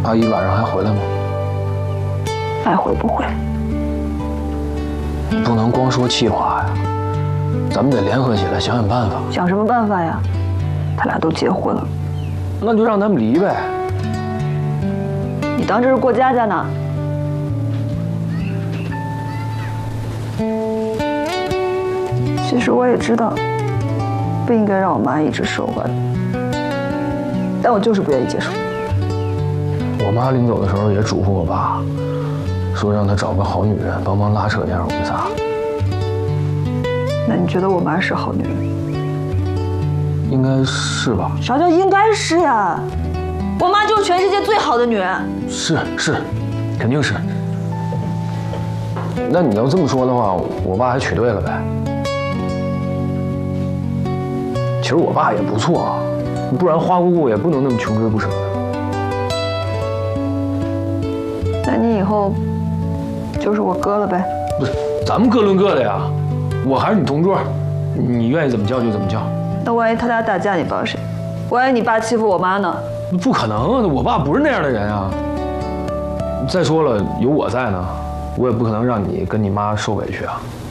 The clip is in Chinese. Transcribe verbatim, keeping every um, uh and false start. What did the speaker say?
阿姨晚上还回来吗？ 爱回不回？ 不能光说气话呀，咱们得联合起来想想办法。 想什么办法呀？他俩都结婚了， 那就让他们离呗。 你当这是过家家呢？其实我也知道，不应该让我妈一直受欢，但我就是不愿意接受。 我妈临走的时候也嘱咐我爸，说让他找个好女人帮忙拉扯一下我们仨。 那你觉得我妈是好女人？ 应该是吧？ 啥叫应该是呀？我妈就是全世界最好的女人。 是是，肯定是。那你要这么说的话，我爸还娶对了呗。其实我爸也不错啊，不然花姑姑也不能那么穷追不舍的。 那你以后就是我哥了呗？ 不是，咱们各论各的呀。我还是你同桌，你愿意怎么叫就怎么叫。 那万一他俩打架，你帮谁？万一你爸欺负我妈呢？ 不可能啊，我爸不是那样的人啊。再说了，有我在呢，我也不可能让你跟你妈受委屈啊。